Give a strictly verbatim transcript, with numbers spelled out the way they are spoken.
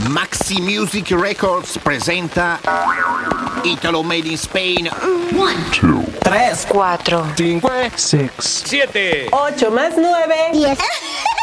Maxi Music Records presenta Italo Made in Spain. One, two, tres, cuatro, cinco, six, siete, ocho más nueve, diez.